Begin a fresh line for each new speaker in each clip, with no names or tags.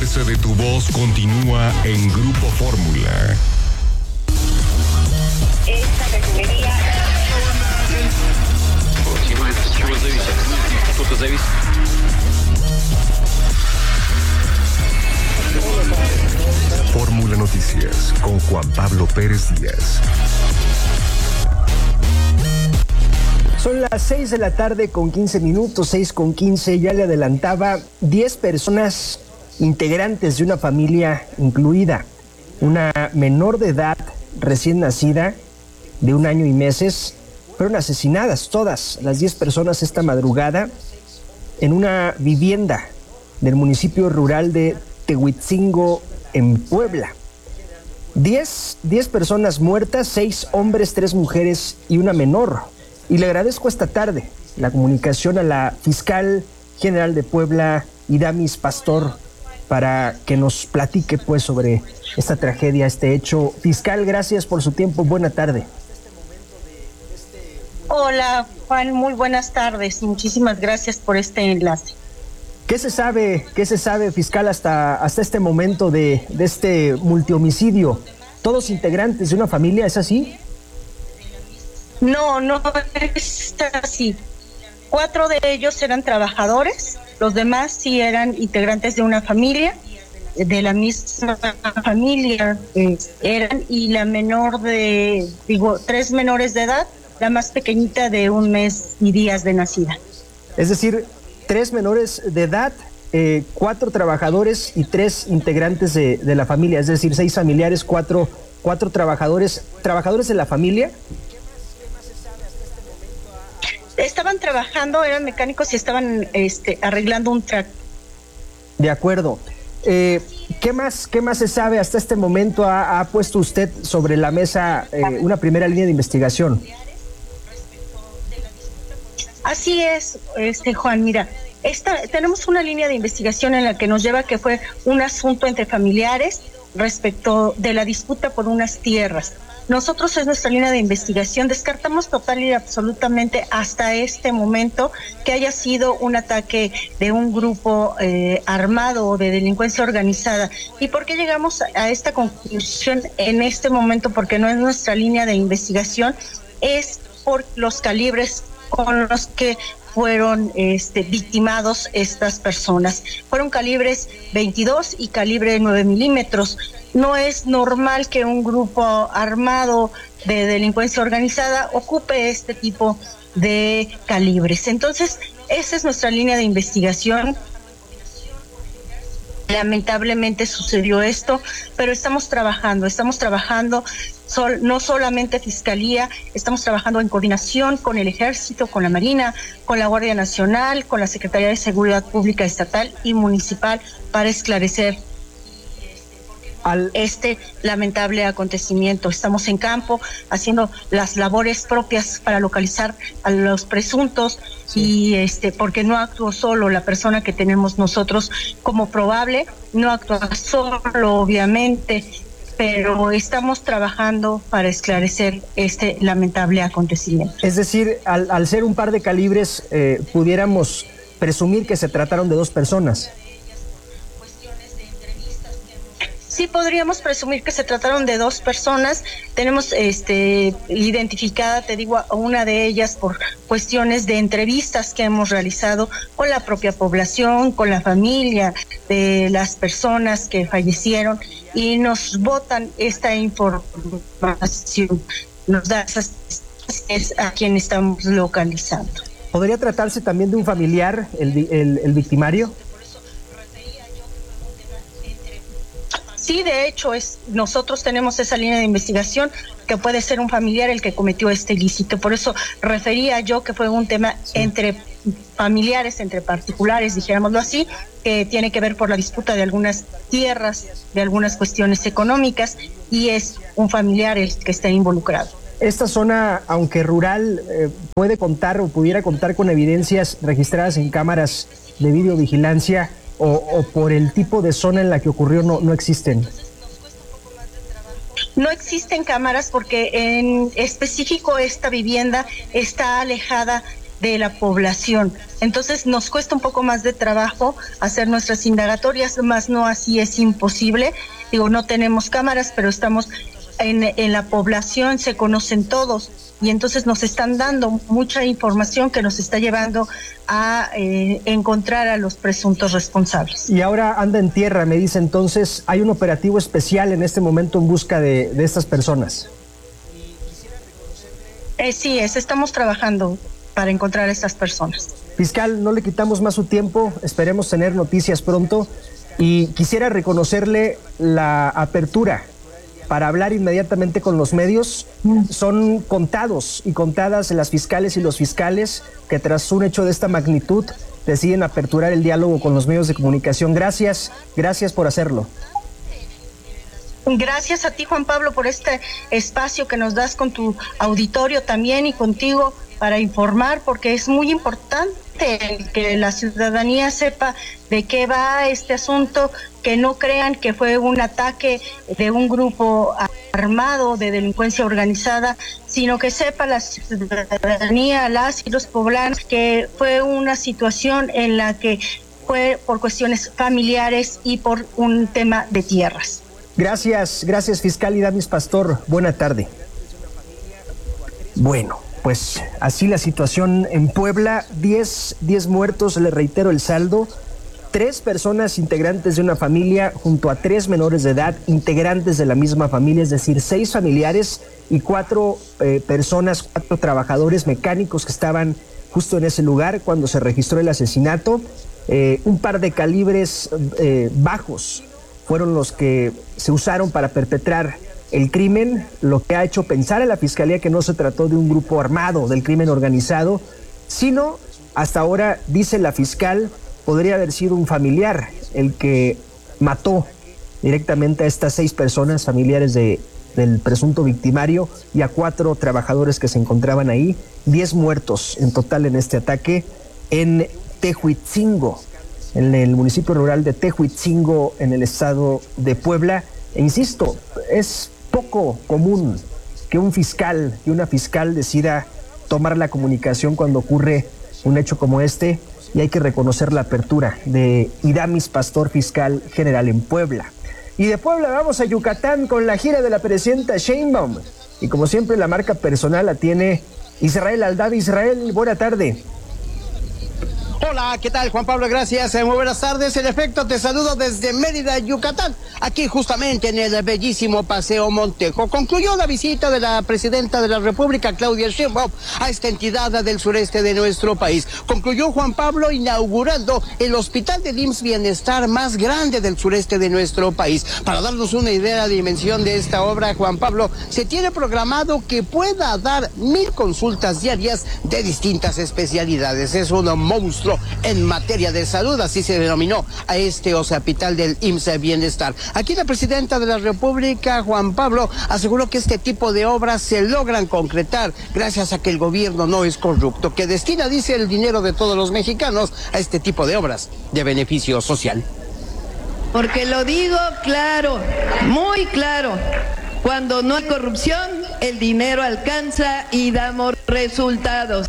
fuerza de tu voz continúa en Grupo Fórmula.
Esta refinería...
Fórmula Noticias con Juan Pablo Pérez Díaz.
Son las 6 de la tarde con 15 minutos, 6:15, ya le adelantaba, 10 personas integrantes de una familia incluida una menor de edad recién nacida de 1 año y meses, fueron asesinadas todas las 10 personas esta madrugada en una vivienda del municipio rural de Tehuitzingo, en Puebla. 10 personas muertas, 6 hombres, 3 mujeres y una menor. Y le agradezco esta tarde la comunicación a la fiscal general de Puebla, Iramis Pastor, para que nos platique pues sobre esta tragedia, este hecho. Fiscal, gracias por su tiempo, buena tarde.
Hola Juan, muy buenas tardes, muchísimas gracias por este enlace.
¿Qué se sabe, fiscal, hasta este momento de este multihomicidio? ¿Todos integrantes de una familia, es así?
No es así. 4 de ellos eran trabajadores, los demás sí eran integrantes de una familia, de la misma familia eran, y la menor 3 menores de edad, la más pequeñita de 1 mes y días de nacida.
Es decir, 3 menores de edad, 4 trabajadores y 3 integrantes de la familia, es decir, 6 familiares, 4 trabajadores de la familia.
Estaban trabajando, eran mecánicos y estaban arreglando un tractor.
De acuerdo. ¿Qué más se sabe hasta este momento? ¿Ha puesto usted sobre la mesa una primera línea de investigación?
Así es, Juan, mira, tenemos una línea de investigación en la que nos lleva que fue un asunto entre familiares respecto de la disputa por unas tierras. Nosotros, es nuestra línea de investigación, descartamos total y absolutamente hasta este momento que haya sido un ataque de un grupo armado o de delincuencia organizada. ¿Y por qué llegamos a esta conclusión en este momento? Porque no es nuestra línea de investigación, es por los calibres con los que fueron victimados estas personas. Fueron calibres 22 y calibre 9 milímetros. No es normal que un grupo armado de delincuencia organizada ocupe este tipo de calibres. Entonces, esa es nuestra línea de investigación. Lamentablemente sucedió esto, pero estamos trabajando, no solamente Fiscalía, estamos trabajando en coordinación con el Ejército, con la Marina, con la Guardia Nacional, con la Secretaría de Seguridad Pública Estatal y Municipal para esclarecer este lamentable acontecimiento. Estamos en campo haciendo las labores propias para localizar a los presuntos, sí. Y porque no actuó solo la persona que tenemos nosotros como probable, no actúa solo obviamente, pero estamos trabajando para esclarecer este lamentable acontecimiento.
Es decir, al ser un par de calibres, pudiéramos presumir que se trataron de 2 personas.
Sí, podríamos presumir que se trataron de 2 personas. Tenemos identificada, te digo, a una de ellas por cuestiones de entrevistas que hemos realizado con la propia población, con la familia de las personas que fallecieron, y nos botan esta información, nos da es a quien estamos localizando.
¿Podría tratarse también de un familiar, el victimario?
Sí, de hecho, nosotros tenemos esa línea de investigación que puede ser un familiar el que cometió este ilícito. Por eso refería yo que fue un tema entre familiares, entre particulares, dijéramoslo así, que tiene que ver por la disputa de algunas tierras, de algunas cuestiones económicas, y es un familiar el que está involucrado.
Esta zona, aunque rural, puede contar o pudiera contar con evidencias registradas en cámaras de videovigilancia, o por el tipo de zona en la que ocurrió no existen.
No existen cámaras porque en específico esta vivienda está alejada de la población. Entonces nos cuesta un poco más de trabajo hacer nuestras indagatorias, más no así es imposible. Digo, no tenemos cámaras, pero estamos en la población, se conocen todos, y entonces nos están dando mucha información que nos está llevando a encontrar a los presuntos responsables.
Y ahora anda en tierra, me dice. Entonces, ¿hay un operativo especial en este momento en busca de estas personas?
Sí, estamos trabajando para encontrar a estas personas.
Fiscal, no le quitamos más su tiempo, esperemos tener noticias pronto, y quisiera reconocerle la apertura para hablar inmediatamente con los medios. Son contados y contadas las fiscales y los fiscales que tras un hecho de esta magnitud deciden aperturar el diálogo con los medios de comunicación. Gracias por hacerlo.
Gracias a ti, Juan Pablo, por este espacio que nos das con tu auditorio también y contigo para informar, porque es muy importante que la ciudadanía sepa de qué va este asunto, que no crean que fue un ataque de un grupo armado de delincuencia organizada, sino que sepa la ciudadanía, las y los poblanos, que fue una situación en la que fue por cuestiones familiares y por un tema de tierras.
Gracias, fiscal Idamis Pastor. Buena tarde. Bueno, pues así la situación en Puebla. 10 muertos, le reitero el saldo. 3 personas integrantes de una familia junto a 3 menores de edad integrantes de la misma familia, es decir, 6 familiares y 4 personas, 4 trabajadores mecánicos que estaban justo en ese lugar cuando se registró el asesinato. Un par de calibres bajos fueron los que se usaron para perpetrar el crimen, lo que ha hecho pensar a la Fiscalía que no se trató de un grupo armado del crimen organizado, sino, hasta ahora, dice la fiscal, podría haber sido un familiar el que mató directamente a estas 6 personas, familiares del presunto victimario, y a 4 trabajadores que se encontraban ahí. 10 muertos en total en este ataque en Tehuitzingo, en el municipio rural de Tehuitzingo, en el estado de Puebla. E insisto, es poco común que un fiscal y una fiscal decida tomar la comunicación cuando ocurre un hecho como este, y hay que reconocer la apertura de Idamis Pastor, fiscal general en Puebla. Y de Puebla vamos a Yucatán con la gira de la presidenta Sheinbaum, y como siempre la marca personal la tiene Israel Aldave. Israel, buena tarde.
Hola, ¿qué tal, Juan Pablo? Gracias, muy buenas tardes. En efecto, te saludo desde Mérida, Yucatán, aquí justamente en el bellísimo Paseo Montejo. Concluyó la visita de la presidenta de la República, Claudia Sheinbaum, a esta entidad del sureste de nuestro país. Concluyó, Juan Pablo, inaugurando el hospital del IMSS Bienestar más grande del sureste de nuestro país. Para darnos una idea de la dimensión de esta obra, Juan Pablo, se tiene programado que pueda dar 1000 consultas diarias de distintas especialidades. Es un monstruo en materia de salud, así se denominó a este hospital del IMSS Bienestar. Aquí la presidenta de la República, Juan Pablo, aseguró que este tipo de obras se logran concretar gracias a que el gobierno no es corrupto, que destina, dice, el dinero de todos los mexicanos a este tipo de obras de beneficio social.
Porque lo digo claro, muy claro, cuando no hay corrupción, el dinero alcanza y damos resultados.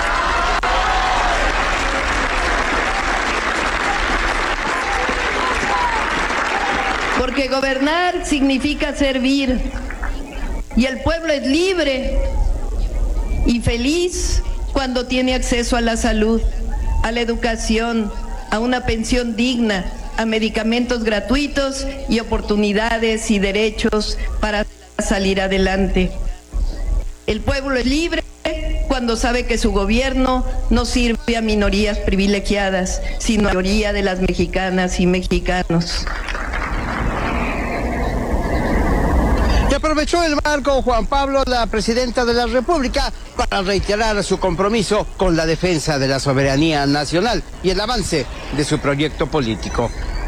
Porque gobernar significa servir, y el pueblo es libre y feliz cuando tiene acceso a la salud, a la educación, a una pensión digna, a medicamentos gratuitos y oportunidades y derechos para salir adelante. El pueblo es libre cuando sabe que su gobierno no sirve a minorías privilegiadas, sino a la mayoría de las mexicanas y mexicanos.
Aprovechó el marco, Juan Pablo, la presidenta de la República, para reiterar su compromiso con la defensa de la soberanía nacional y el avance de su proyecto político.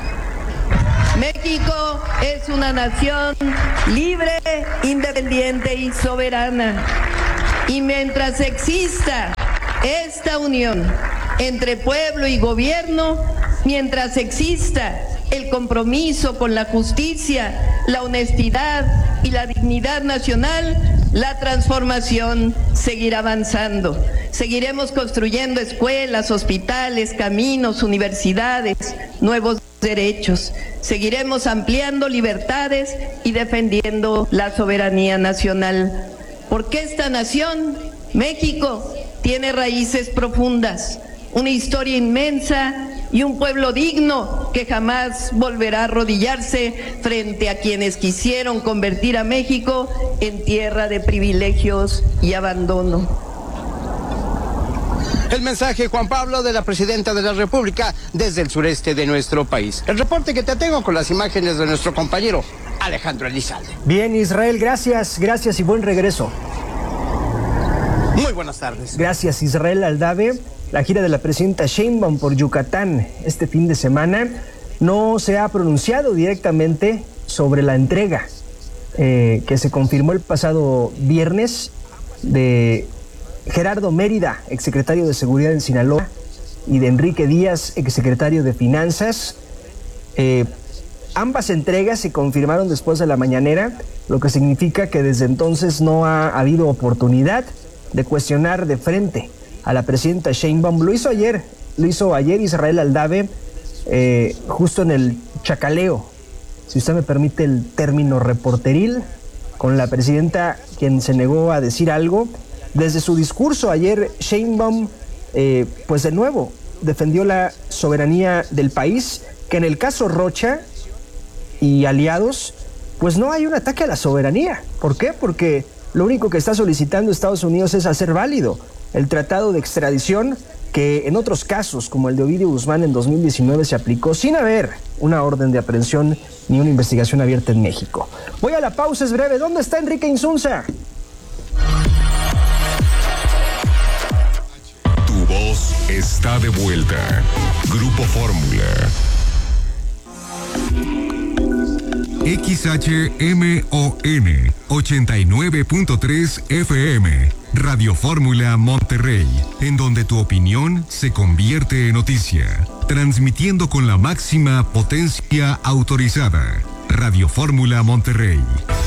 México es una nación libre, independiente y soberana. Y mientras exista esta unión entre pueblo y gobierno, mientras exista el compromiso con la justicia, la honestidad y la dignidad nacional, la transformación seguirá avanzando. Seguiremos construyendo escuelas, hospitales, caminos, universidades, nuevos derechos. Seguiremos ampliando libertades y defendiendo la soberanía nacional. Porque esta nación, México, tiene raíces profundas, una historia inmensa y un pueblo digno que jamás volverá a arrodillarse frente a quienes quisieron convertir a México en tierra de privilegios y abandono.
El mensaje, Juan Pablo, de la Presidenta de la República desde el sureste de nuestro país. El reporte que te tengo con las imágenes de nuestro compañero Alejandro Elizalde.
Bien, Israel, gracias y buen regreso.
Muy buenas tardes.
Gracias, Israel Aldave. La gira de la presidenta Sheinbaum por Yucatán este fin de semana no se ha pronunciado directamente sobre la entrega que se confirmó el pasado viernes de Gerardo Mérida, exsecretario de Seguridad en Sinaloa, y de Enrique Díaz, exsecretario de Finanzas. Ambas entregas se confirmaron después de la mañanera, lo que significa que desde entonces no ha habido oportunidad de cuestionar de frente a la presidenta Sheinbaum. Lo hizo ayer Israel Aldave, justo en el chacaleo, si usted me permite el término reporteril, con la presidenta, quien se negó a decir algo. Desde su discurso ayer, Sheinbaum, pues de nuevo, defendió la soberanía del país, que en el caso Rocha y aliados, pues no hay un ataque a la soberanía. ¿Por qué? Porque lo único que está solicitando Estados Unidos es hacer válido el tratado de extradición que en otros casos, como el de Ovidio Guzmán en 2019, se aplicó sin haber una orden de aprehensión ni una investigación abierta en México. Voy a la pausa, es breve. ¿Dónde está Enrique Insunza?
Tu voz está de vuelta. Grupo Fórmula. XHMON 89.3 FM, Radio Fórmula Monterrey, en donde tu opinión se convierte en noticia, transmitiendo con la máxima potencia autorizada. Radio Fórmula Monterrey.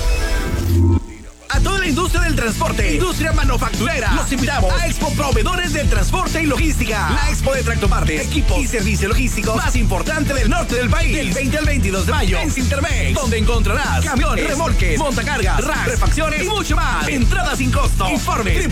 A toda la industria del transporte, industria manufacturera, los invitamos a Expo Proveedores del Transporte y Logística. La Expo de tractopartes, equipos y servicios logísticos más importante del norte del país. Del 20 al 22 de mayo en Cintermex, donde encontrarás camiones, remolques, montacargas, racks, refacciones y mucho más. Entrada sin costo. Informe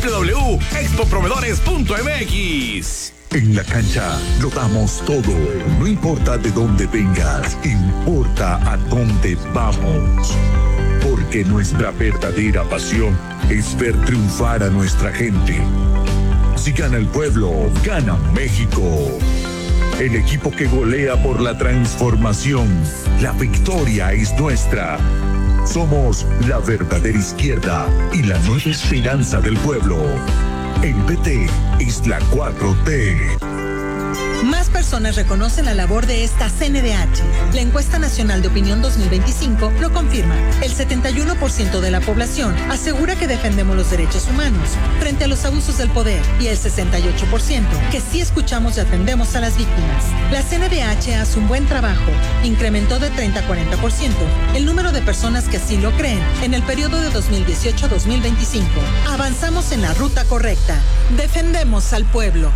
www.expoproveedores.mx.
En la cancha lo damos todo. No importa de dónde vengas, importa a dónde vamos. Porque nuestra verdadera pasión es ver triunfar a nuestra gente. Si gana el pueblo, gana México. El equipo que golea por la transformación. La victoria es nuestra. Somos la verdadera izquierda y la nueva esperanza del pueblo. El PT es la 4T.
Más personas reconocen la labor de esta CNDH. La encuesta nacional de opinión 2025 lo confirma. El 71% de la población asegura que defendemos los derechos humanos frente a los abusos del poder y el 68% que sí escuchamos y atendemos a las víctimas. La CNDH hace un buen trabajo. Incrementó de 30 a 40% el número de personas que así lo creen en el periodo de 2018 a 2025. Avanzamos en la ruta correcta. Defendemos al pueblo.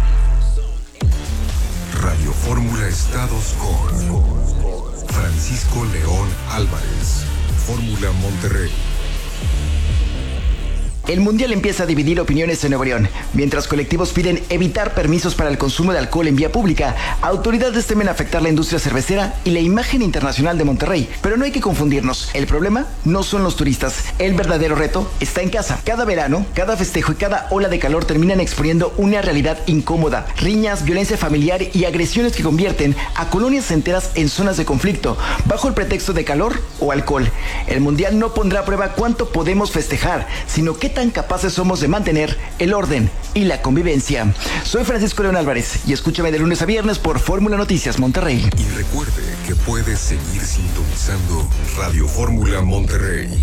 Radio Fórmula Estados con Francisco León Álvarez. Fórmula Monterrey.
El Mundial empieza a dividir opiniones en Nuevo León. Mientras colectivos piden evitar permisos para el consumo de alcohol en vía pública, autoridades temen afectar la industria cervecera y la imagen internacional de Monterrey. Pero no hay que confundirnos. El problema no son los turistas. El verdadero reto está en casa. Cada verano, cada festejo y cada ola de calor terminan exponiendo una realidad incómoda. Riñas, violencia familiar y agresiones que convierten a colonias enteras en zonas de conflicto, bajo el pretexto de calor o alcohol. El Mundial no pondrá a prueba cuánto podemos festejar, sino qué tan capaces somos de mantener el orden y la convivencia. Soy Francisco León Álvarez y escúchame de lunes a viernes por Fórmula Noticias Monterrey.
Y recuerde que puedes seguir sintonizando Radio Fórmula Monterrey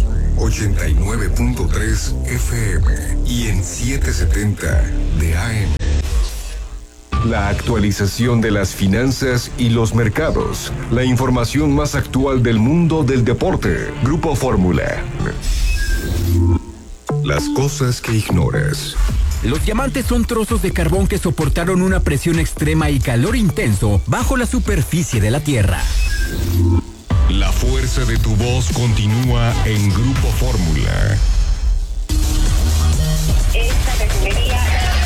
89.3 FM y en 770 de AM. La actualización de las finanzas y los mercados. La información más actual del mundo del deporte. Grupo Fórmula. Las cosas que ignoras.
Los diamantes son trozos de carbón que soportaron una presión extrema y calor intenso bajo la superficie de la Tierra.
La fuerza de tu voz continúa en Grupo Fórmula.
Esta refinería...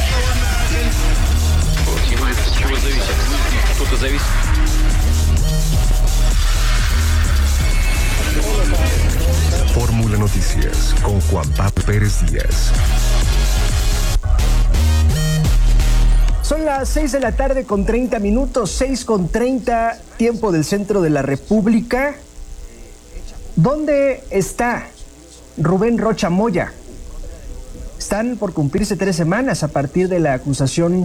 Fórmula Noticias con Juan Pablo Pérez Díaz.
Son las 6 de la tarde con 30 minutos, 6:30, tiempo del centro de la República. ¿Dónde está Rubén Rocha Moya? Están por cumplirse 3 semanas a partir de la acusación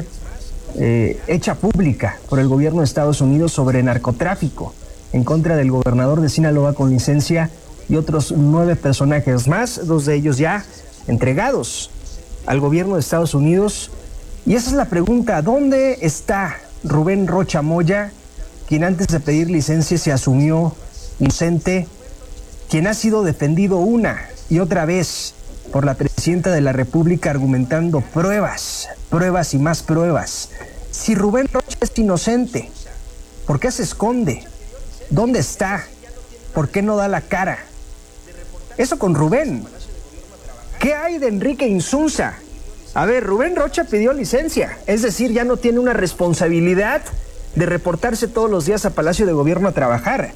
hecha pública por el gobierno de Estados Unidos sobre narcotráfico en contra del gobernador de Sinaloa con licencia y otros 9 personajes más, 2 de ellos ya entregados al gobierno de Estados Unidos. Y esa es la pregunta: ¿dónde está Rubén Rocha Moya, quien antes de pedir licencia se asumió inocente, quien ha sido defendido una y otra vez por la presidenta de la República argumentando pruebas y más pruebas? Si Rubén Rocha es inocente, ¿por qué se esconde? ¿Dónde está? ¿Por qué no da la cara? Eso con Rubén. ¿Qué hay de Enrique Insunza? A ver, Rubén Rocha pidió licencia, es decir, ya no tiene una responsabilidad de reportarse todos los días a Palacio de Gobierno a trabajar.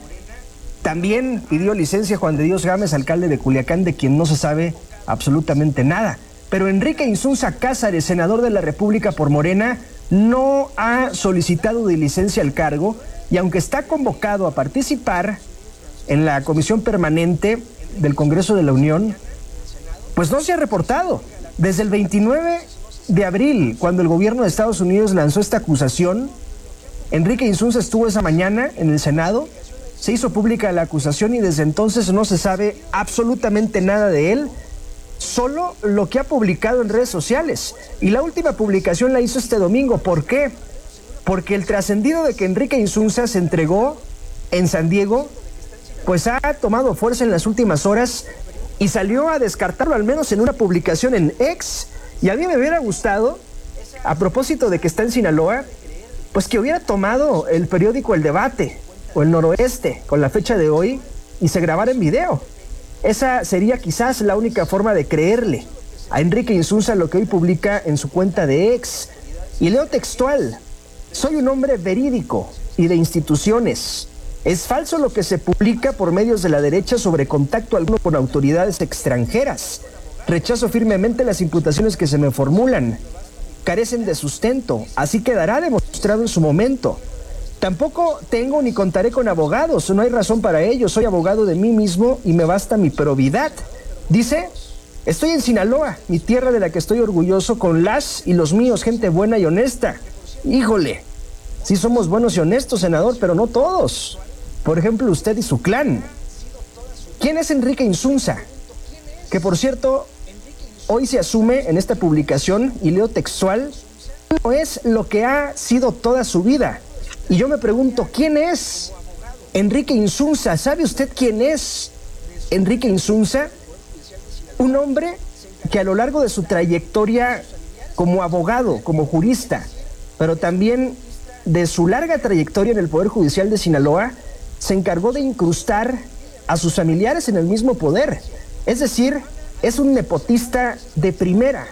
También pidió licencia Juan de Dios Gámez, alcalde de Culiacán, de quien no se sabe absolutamente nada. Pero Enrique Insunza Cázares, senador de la República por Morena, no ha solicitado de licencia al cargo, y aunque está convocado a participar en la Comisión Permanente del Congreso de la Unión, pues no se ha reportado. Desde el 29 de abril, cuando el gobierno de Estados Unidos lanzó esta acusación, Enrique Insunza estuvo esa mañana en el Senado, se hizo pública la acusación y desde entonces no se sabe absolutamente nada de él, solo lo que ha publicado en redes sociales. Y la última publicación la hizo este domingo. ¿Por qué? Porque el trascendido de que Enrique Insunza se entregó en San Diego, pues ha tomado fuerza en las últimas horas y salió a descartarlo, al menos en una publicación en X. Y a mí me hubiera gustado, a propósito de que está en Sinaloa, pues que hubiera tomado el periódico El Debate o El Noroeste con la fecha de hoy y se grabara en video. Esa sería quizás la única forma de creerle a Enrique Insunza lo que hoy publica en su cuenta de X. Y leo textual: soy un hombre verídico y de instituciones. Es falso lo que se publica por medios de la derecha sobre contacto alguno con autoridades extranjeras. Rechazo firmemente las imputaciones que se me formulan. Carecen de sustento, así quedará demostrado en su momento. Tampoco tengo ni contaré con abogados, no hay razón para ello. Soy abogado de mí mismo y me basta mi probidad. Dice: estoy en Sinaloa, mi tierra de la que estoy orgulloso, con las y los míos, gente buena y honesta. Híjole, sí somos buenos y honestos, senador, pero no todos. Por ejemplo, usted y su clan. ¿Quién es Enrique Insunza? Que por cierto, hoy se asume en esta publicación, y leo textual: no es lo que ha sido toda su vida. Y yo me pregunto, ¿quién es Enrique Insunza? ¿Sabe usted quién es Enrique Insunza? Un hombre que a lo largo de su trayectoria como abogado, como jurista, pero también de su larga trayectoria en el Poder Judicial de Sinaloa, se encargó de incrustar a sus familiares en el mismo poder. Es decir, es un nepotista de primera.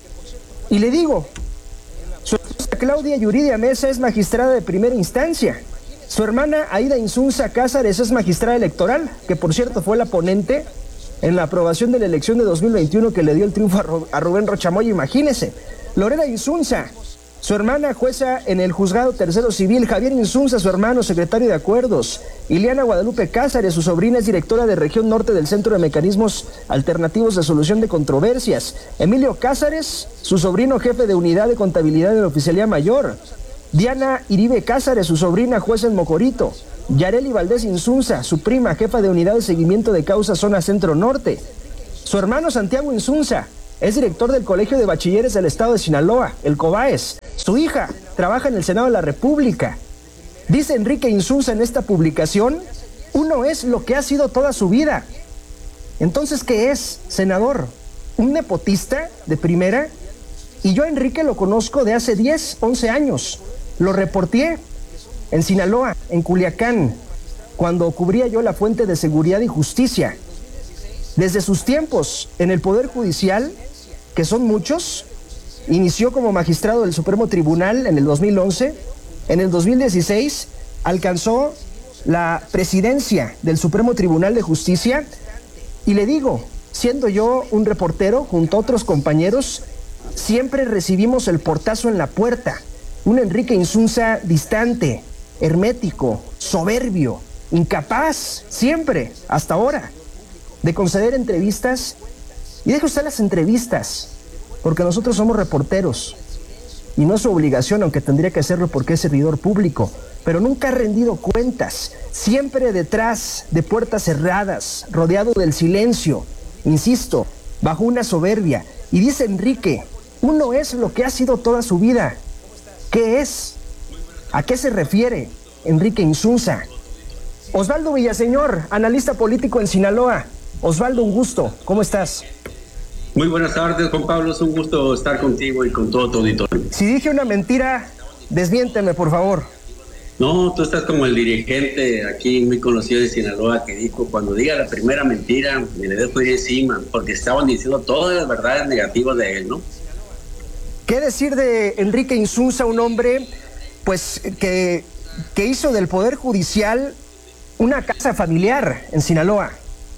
Y le digo, su esposa Claudia Yuridia Mesa es magistrada de primera instancia. Su hermana Aida Insunza Cázares es magistrada electoral, que por cierto fue la ponente en la aprobación de la elección de 2021 que le dio el triunfo a Rubén Rocha Moya, imagínese. Lorena Insunza, su hermana jueza en el Juzgado Tercero Civil. Javier Insunza, su hermano, secretario de Acuerdos. Ileana Guadalupe Cázares, su sobrina, es directora de Región Norte del Centro de Mecanismos Alternativos de Solución de Controversias. Emilio Cázares, su sobrino, jefe de Unidad de Contabilidad de la Oficialía Mayor. Diana Iribe Cázares, su sobrina, jueza en Mocorito. Yareli Valdés Insunza, su prima, jefa de Unidad de Seguimiento de Causas Zona Centro Norte. Su hermano Santiago Insunza es director del Colegio de Bachilleres del Estado de Sinaloa, el COBAES. Su hija trabaja en el Senado de la República. Dice Enrique Insunza en esta publicación: uno es lo que ha sido toda su vida. Entonces, ¿qué es, senador? un nepotista de primera, y yo a Enrique lo conozco de hace 10, 11 años. Lo reporté en Sinaloa, en Culiacán, cuando cubría yo la fuente de Seguridad y Justicia. Desde sus tiempos en el Poder Judicial, que son muchos, inició como magistrado del Supremo Tribunal en el 2011, en el 2016 alcanzó la presidencia del Supremo Tribunal de Justicia, y le digo, siendo yo un reportero junto a otros compañeros, siempre recibimos el portazo en la puerta. Un Enrique Insunza distante, hermético, soberbio, incapaz, siempre, hasta ahora, de conceder entrevistas. Y deje usted las entrevistas, porque nosotros somos reporteros, y no es su obligación, aunque tendría que hacerlo porque es servidor público, pero nunca ha rendido cuentas, siempre detrás de puertas cerradas, rodeado del silencio, insisto, bajo una soberbia. Y dice Enrique, uno es lo que ha sido toda su vida. ¿Qué es? ¿A qué se refiere Enrique Insunza? Osvaldo Villaseñor, analista político en Sinaloa. Osvaldo, un gusto. ¿Cómo estás?
Muy buenas tardes, Juan Pablo. Es un gusto estar contigo y con todo tu auditorio.
Si dije una mentira, desmiénteme, por favor.
No, tú estás como el dirigente aquí muy conocido de Sinaloa que dijo, cuando diga la primera mentira, me le dejo ir encima, porque estaban diciendo todas las verdades negativas de él, ¿no?
¿Qué decir de Enrique Insunza, un hombre pues que hizo del Poder Judicial una casa familiar en Sinaloa?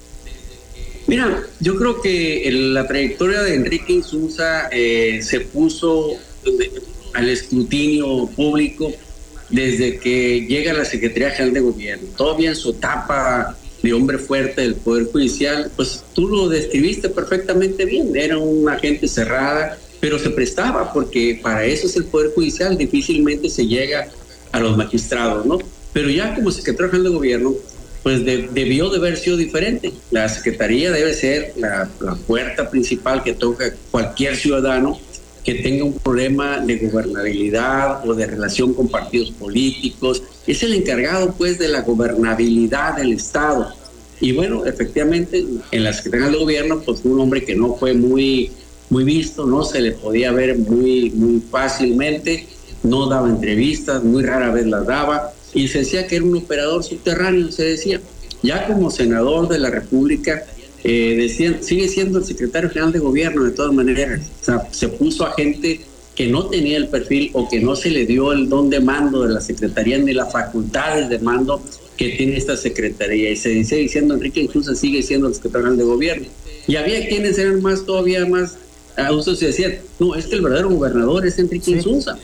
Mira, yo creo que la trayectoria de Enrique Insunza se puso al escrutinio público desde que llega a la Secretaría General de Gobierno. Todavía en su etapa de hombre fuerte del Poder Judicial, pues tú lo describiste perfectamente bien. Era una gente cerrada, pero se prestaba, porque para eso es el Poder Judicial, difícilmente se llega a los magistrados, ¿no? Pero ya como Secretario General de Gobierno, pues debió de haber sido diferente. La Secretaría debe ser la puerta principal que toca cualquier ciudadano que tenga un problema de gobernabilidad o de relación con partidos políticos. Es el encargado, pues, de la gobernabilidad del Estado. Y bueno, efectivamente, en la Secretaría de Gobierno, pues fue un hombre que no fue muy visto, no se le podía ver muy fácilmente, no daba entrevistas, muy rara vez las daba, y se decía que era un operador subterráneo, se decía. Ya como senador de la República, decían, sigue siendo el secretario general de gobierno de todas maneras. O sea, se puso a gente que no tenía el perfil o que no se le dio el don de mando de la secretaría ni las facultades de mando que tiene esta secretaría, y se dice diciendo Enrique Insunza sigue siendo el secretario general de gobierno. Y había quienes eran todavía más a uso, se decían, no, es que el verdadero gobernador es Enrique Insunza.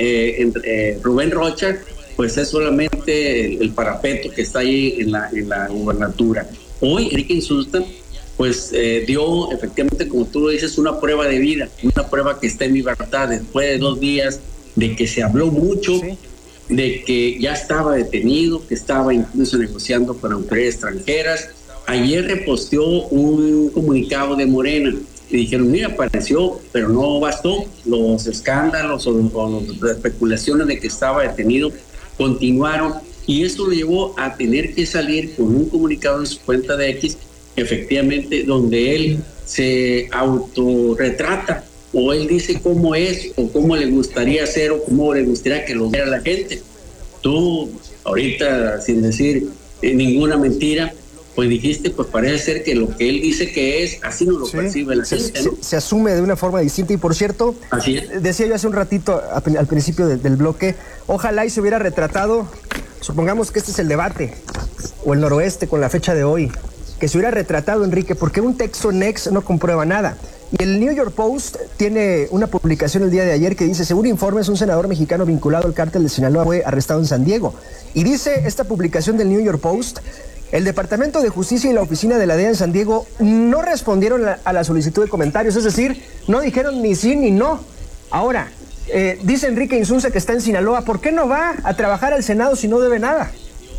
Rubén Rocha pues es solamente el parapeto que está ahí en la gubernatura. Hoy Enrique Insunza pues dio efectivamente, como tú lo dices, una prueba de vida, una prueba que está en libertad después de 2 días de que se habló mucho, de que ya estaba detenido, que estaba incluso negociando con autoridades extranjeras. Ayer reposteó un comunicado de Morena y dijeron, mira, apareció, pero no bastó. Los escándalos o las especulaciones de que estaba detenido continuaron, y eso lo llevó a tener que salir con un comunicado en su cuenta de X, efectivamente, donde él se autorretrata, o él dice cómo es, o cómo le gustaría ser, o cómo le gustaría que lo viera la gente. Tú, ahorita, sin decir ninguna mentira, pues dijiste, pues parece ser que lo que él dice que es, así no lo percibe la gente, ¿no?
Se asume de una forma distinta. Y por cierto, así es. Decía yo hace un ratito al principio del bloque, ojalá y se hubiera retratado, supongamos que este es el debate, o el noroeste con la fecha de hoy, que se hubiera retratado Enrique, porque un texto next no comprueba nada. Y el New York Post tiene una publicación el día de ayer que dice, según informes, un senador mexicano vinculado al cártel de Sinaloa fue arrestado en San Diego. Y dice esta publicación del New York Post, el Departamento de Justicia y la oficina de la DEA en San Diego no respondieron a la solicitud de comentarios, es decir, no dijeron ni sí ni no. Ahora, dice Enrique Insunza que está en Sinaloa, ¿por qué no va a trabajar al Senado si no debe nada?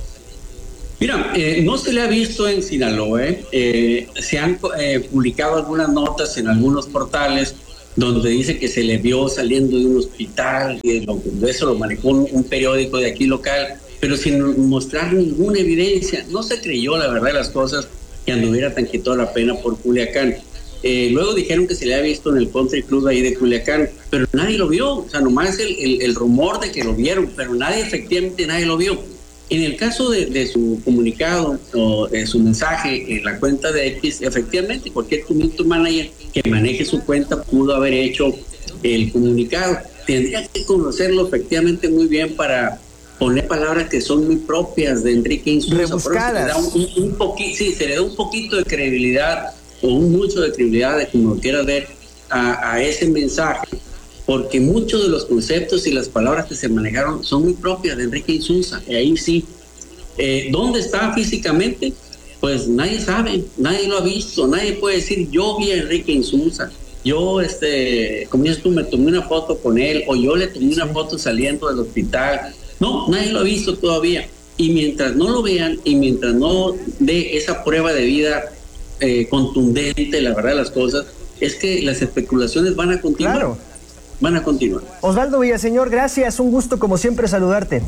Mira, no se le ha visto en Sinaloa. Se han publicado algunas notas en algunos portales donde dice que se le vio saliendo de un hospital, y eso lo manejó un periódico de aquí local, pero sin mostrar ninguna evidencia. No se creyó, la verdad de las cosas, que anduviera tan quitado la pena por Culiacán. Luego dijeron que se le había visto en el Country Club ahí de Culiacán, pero nadie lo vio. O sea, nomás el rumor de que lo vieron, pero efectivamente nadie lo vio. En el caso de su comunicado o de su mensaje en la cuenta de X, efectivamente cualquier community manager que maneje su cuenta pudo haber hecho el comunicado. Tendría que conocerlo efectivamente muy bien para poner palabras que son muy propias de Enrique Insunza.
Rebuscadas.
Se le da un poquito de credibilidad o mucho de credibilidad, de como lo quieras ver, a ese mensaje, porque muchos de los conceptos y las palabras que se manejaron son muy propias de Enrique Insunza. Y ahí sí. ¿Dónde está físicamente? Pues nadie sabe, nadie lo ha visto, nadie puede decir yo vi a Enrique Insunza, yo como dices tú, me tomé una foto con él, o yo le tomé una foto saliendo del hospital. No, nadie lo ha visto todavía. Y mientras no lo vean y mientras no dé esa prueba de vida contundente, la verdad de las cosas, es que las especulaciones van a continuar.
Claro.
Van a continuar.
Osvaldo Villaseñor, gracias, un gusto como siempre saludarte.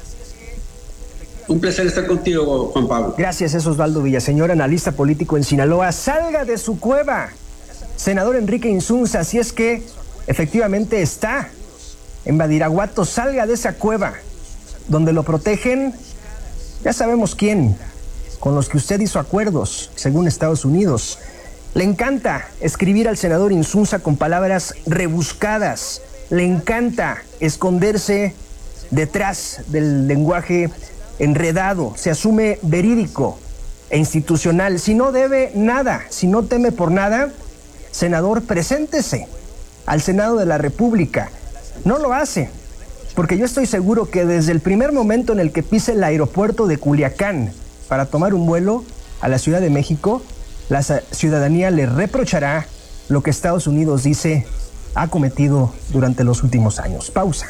Un placer estar contigo, Juan Pablo.
Gracias, es Osvaldo Villaseñor, analista político en Sinaloa. Salga de su cueva, senador Enrique Insunza, si es que efectivamente está en Badiraguato, salga de esa cueva donde lo protegen, ya sabemos quién, con los que usted hizo acuerdos, según Estados Unidos. Le encanta escribir al senador Insunza con palabras rebuscadas, le encanta esconderse detrás del lenguaje enredado, se asume verídico e institucional. Si no debe nada, si no teme por nada, senador, preséntese al Senado de la República. No lo hace, porque yo estoy seguro que desde el primer momento en el que pise el aeropuerto de Culiacán para tomar un vuelo a la Ciudad de México, la ciudadanía le reprochará lo que Estados Unidos dice ha cometido durante los últimos años. Pausa.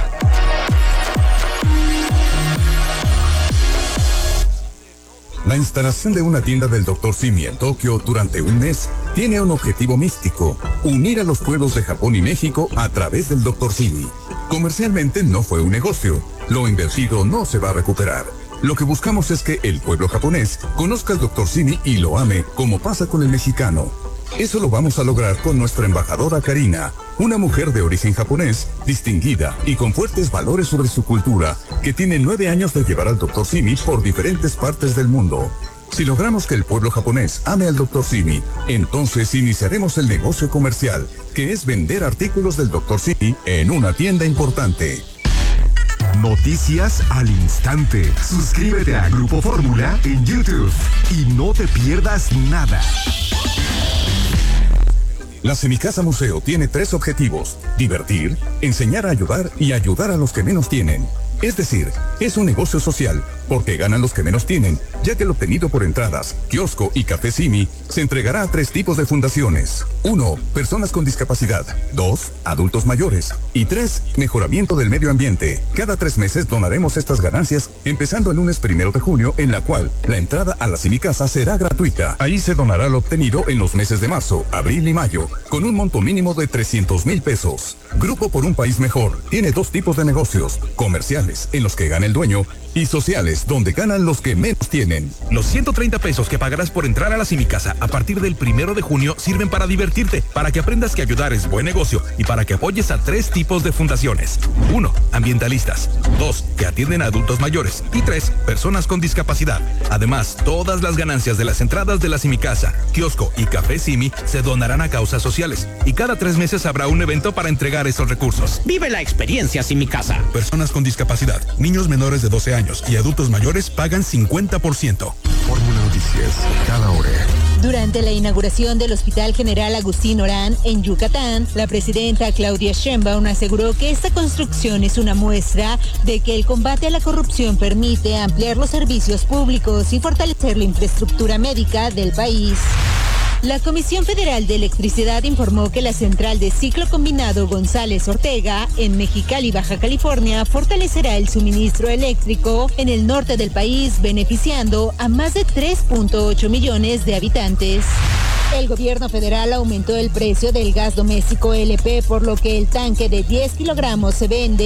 La instalación de una tienda del Dr. Simi en Tokio durante un mes tiene un objetivo místico: unir a los pueblos de Japón y México a través del Dr. Simi. Comercialmente no fue un negocio, lo invertido no se va a recuperar. Lo que buscamos es que el pueblo japonés conozca al Dr. Simi y lo ame, como pasa con el mexicano. Eso lo vamos a lograr con nuestra embajadora Karina, una mujer de origen japonés, distinguida y con fuertes valores sobre su cultura, que tiene 9 años de llevar al Dr. Simi por diferentes partes del mundo. Si logramos que el pueblo japonés ame al Dr. Simi, entonces iniciaremos el negocio comercial, que es vender artículos del Dr. Simi en una tienda importante.
Noticias al instante. Suscríbete a Grupo Fórmula en YouTube y no te pierdas nada.
La Semicasa Museo tiene 3 objetivos: divertir, enseñar a ayudar y ayudar a los que menos tienen. Es decir, es un negocio social, porque ganan los que menos tienen, ya que lo obtenido por entradas, kiosco y café Simi se entregará a 3 tipos de fundaciones. 1. Personas con discapacidad. 2. Adultos mayores. Y 3. Mejoramiento del medio ambiente. Cada 3 meses donaremos estas ganancias, empezando el lunes 1 de junio, en la cual la entrada a la Semicasa será gratuita. Ahí se donará lo obtenido en los meses de marzo, abril y mayo, con un monto mínimo de 300,000 pesos. Grupo por un País Mejor tiene 2 tipos de negocios: comerciales, en los que gana el dueño, y sociales, donde ganan los que menos tienen.
Los 130 pesos que pagarás por entrar a la Semicasa a partir del 1 de junio sirven para divertirte, para que aprendas que ayudar es buen negocio y para que apoyes a 3 tipos de fundaciones. 1. Ambientalistas. 2. Que atienden a adultos mayores. Y 3. Personas con discapacidad. Además, todas las ganancias de las entradas de la Semicasa, kiosco y café Simi se donarán a causas sociales. Y cada 3 meses habrá un evento para entregar esos recursos.
Vive la experiencia Semicasa.
Personas con discapacidad, niños menores de 12 años y adultos mayores pagan 50%.
Fórmula Noticias, cada hora.
Durante la inauguración del Hospital General Agustín Orán en Yucatán, la presidenta Claudia Sheinbaum aseguró que esta construcción es una muestra de que el combate a la corrupción permite ampliar los servicios públicos y fortalecer la infraestructura médica del país. La Comisión Federal de Electricidad informó que la central de ciclo combinado González Ortega, en Mexicali, Baja California, fortalecerá el suministro eléctrico en el norte del país, beneficiando a más de 3.8 millones de habitantes. El gobierno federal aumentó el precio del gas doméstico LP, por lo que el tanque de 10 kilogramos se vende